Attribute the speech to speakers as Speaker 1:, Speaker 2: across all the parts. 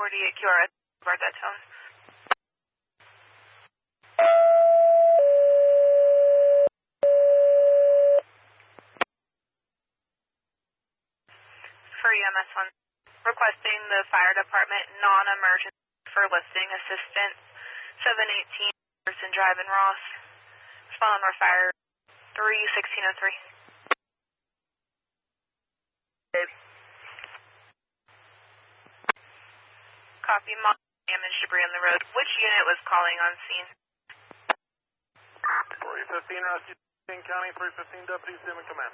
Speaker 1: 48 QRS, guard that tone. For EMS 1, requesting the fire department non-emergency for lifting assistance, 718 Person Drive in Ross. Respond on fire 31603. Copy, damage debris on the road. Which unit was calling on scene?
Speaker 2: 315 Rescue King County, 315 Deputy Sim in command.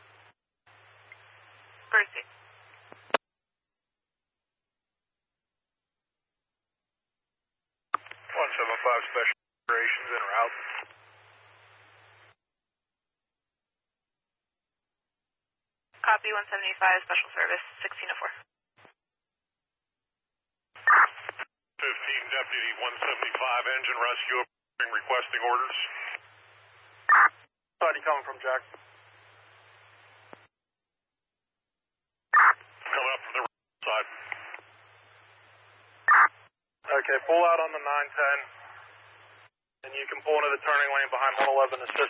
Speaker 1: Proceed.
Speaker 2: 175 Special Operations en route.
Speaker 1: Copy, 175 Special Service, 1604.
Speaker 2: 15 Deputy 175 Engine Rescue requesting orders. Somebody coming from Jack. Coming up from the side. Okay, pull out on the 910. And you can pull into the turning lane behind 111 assist.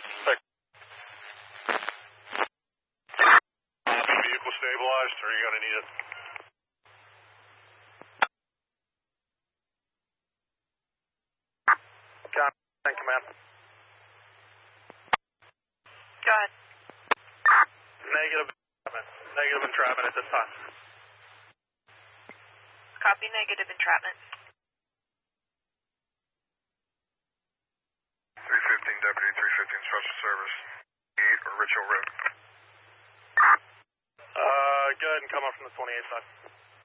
Speaker 2: Vehicle stabilized, or are you going to need it? Thank you, man.
Speaker 1: Go ahead.
Speaker 2: Negative entrapment at this time.
Speaker 1: Copy, negative entrapment.
Speaker 2: 315 Deputy, 315 Special Service, 8 or Rich Hill Road. Go ahead and come up from the 28 side.